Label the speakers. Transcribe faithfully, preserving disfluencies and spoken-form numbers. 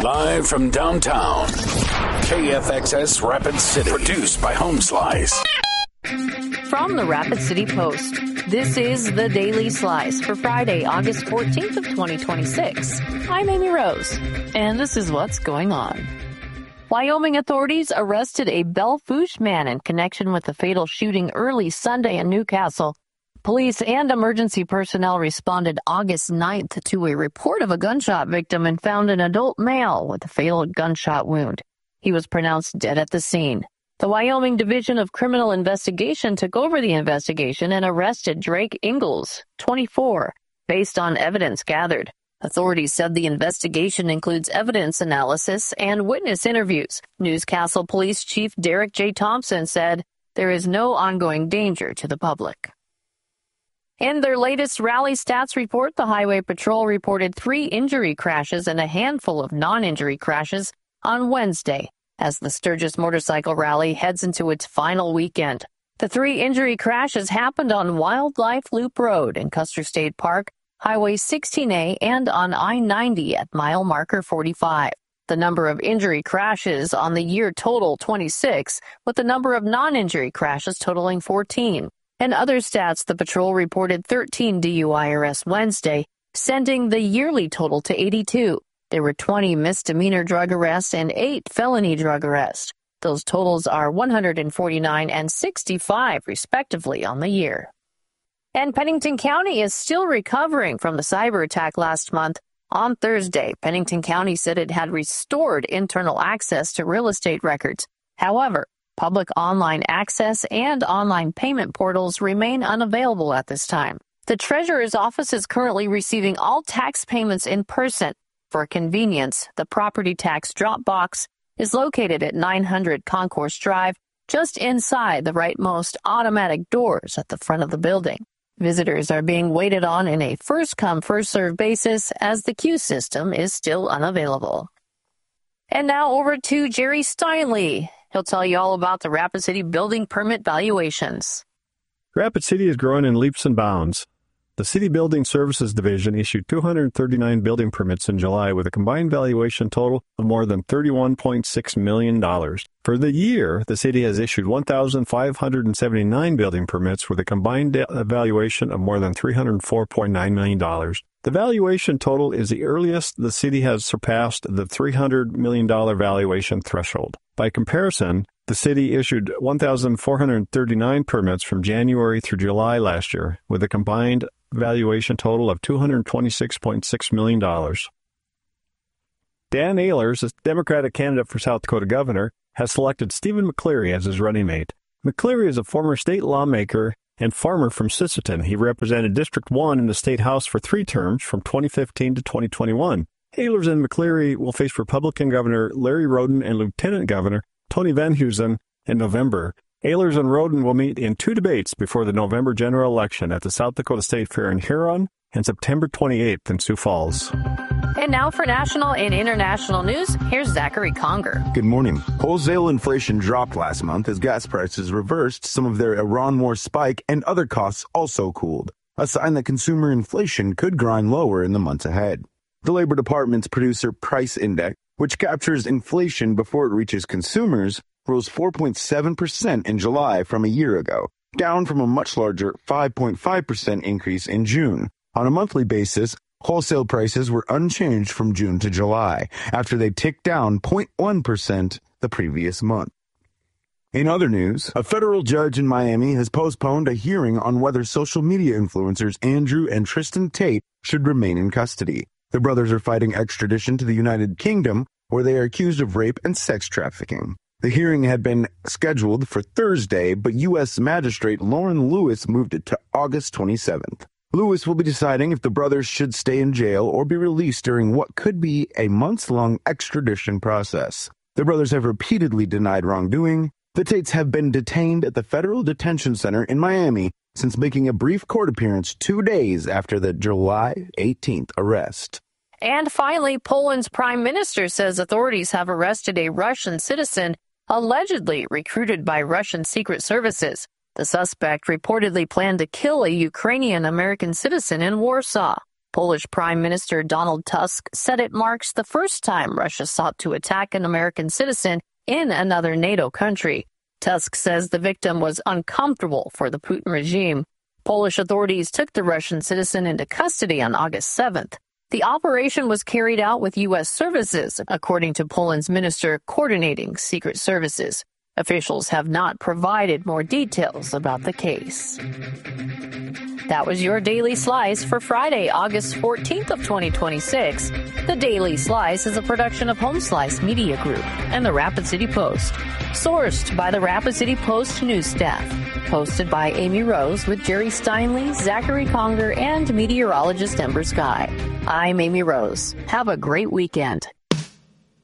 Speaker 1: Live from downtown, K F X S Rapid City. Produced by Home Slice.
Speaker 2: From the Rapid City Post, this is the Daily Slice for Friday, August fourteenth of twenty twenty-six. I'm Amy Rose, and this is what's going on. Wyoming authorities arrested a Belle Fourche man in connection with the fatal shooting early Sunday in Newcastle. Police and emergency personnel responded August ninth to a report of a gunshot victim and found an adult male with a fatal gunshot wound. He was pronounced dead at the scene. The Wyoming Division of Criminal Investigation took over the investigation and arrested Drake Ingalls, twenty-four, based on evidence gathered. Authorities said the investigation includes evidence analysis and witness interviews. Newcastle Police Chief Derek J. Thompson said there is no ongoing danger to the public. In their latest rally stats report, the Highway Patrol reported three injury crashes and a handful of non-injury crashes on Wednesday as the Sturgis Motorcycle Rally heads into its final weekend. The three injury crashes happened on Wildlife Loop Road in Custer State Park, Highway sixteen A, and on I ninety at mile marker forty-five. The number of injury crashes on the year total twenty-six, with the number of non-injury crashes totaling fourteen. In other stats, the patrol reported thirteen D U I arrests Wednesday, sending the yearly total to eighty-two. There were twenty misdemeanor drug arrests and eight felony drug arrests. Those totals are one hundred forty-nine and sixty-five, respectively, on the year. And Pennington County is still recovering from the cyber attack last month. On Thursday, Pennington County said it had restored internal access to real estate records. However, public online access and online payment portals remain unavailable at this time. The Treasurer's Office is currently receiving all tax payments in person. For convenience, the property tax drop box is located at nine hundred Concourse Drive, just inside the rightmost automatic doors at the front of the building. Visitors are being waited on in a first-come, first-served basis as the queue system is still unavailable. And now over to Jerry Steinle. He'll tell you all about the Rapid City building permit valuations.
Speaker 3: Rapid City is growing in leaps and bounds. The City Building Services Division issued two hundred thirty-nine building permits in July with a combined valuation total of more than thirty-one point six million dollars. For the year, the city has issued one thousand five hundred seventy-nine building permits with a combined valuation of more than three hundred four point nine million dollars. The valuation total is the earliest the city has surpassed the three hundred million dollars valuation threshold. By comparison, the city issued one thousand four hundred thirty-nine permits from January through July last year, with a combined valuation total of two hundred twenty-six point six million dollars. Dan Ehlers, a Democratic candidate for South Dakota governor, has selected Stephen McCleary as his running mate. McCleary is a former state lawmaker and farmer from Sisseton. He represented District one in the state house for three terms from twenty fifteen to twenty twenty-one. Ehlers and McCleary will face Republican Governor Larry Roden and Lieutenant Governor Tony Van Heusen in November. Ehlers and Roden will meet in two debates before the November general election at the South Dakota State Fair in Huron and September twenty-eighth in Sioux Falls.
Speaker 2: And now for national and international news, here's Zachary Conger.
Speaker 4: Good morning. Wholesale inflation dropped last month as gas prices reversed some of their Iran war spike and other costs also cooled, a sign that consumer inflation could grind lower in the months ahead. The Labor Department's Producer Price Index, which captures inflation before it reaches consumers, rose four point seven percent in July from a year ago, down from a much larger five point five percent increase in June. On a monthly basis, wholesale prices were unchanged from June to July, after they ticked down zero point one percent the previous month. In other news, a federal judge in Miami has postponed a hearing on whether social media influencers Andrew and Tristan Tate should remain in custody. The brothers are fighting extradition to the United Kingdom, where they are accused of rape and sex trafficking. The hearing had been scheduled for Thursday, but U S Magistrate Lauren Lewis moved it to August twenty-seventh. Lewis will be deciding if the brothers should stay in jail or be released during what could be a months-long extradition process. The brothers have repeatedly denied wrongdoing. The Tates have been detained at the Federal Detention Center in Miami since making a brief court appearance two days after the July eighteenth arrest.
Speaker 2: And finally, Poland's prime minister says authorities have arrested a Russian citizen allegedly recruited by Russian secret services. The suspect reportedly planned to kill a Ukrainian-American citizen in Warsaw. Polish Prime Minister Donald Tusk said it marks the first time Russia sought to attack an American citizen in another NATO country. Tusk says the victim was uncomfortable for the Putin regime. Polish authorities took the Russian citizen into custody on August seventh. The operation was carried out with U S services, according to Poland's minister coordinating secret services. Officials have not provided more details about the case. That was your Daily Slice for Friday, August fourteenth of twenty twenty-six. The Daily Slice is a production of Home Slice Media Group and the Rapid City Post. Sourced by the Rapid City Post news staff. Hosted by Amy Rose with Jerry Steinley, Zachary Conger, and meteorologist Ember Sky. I'm Amy Rose. Have a great weekend.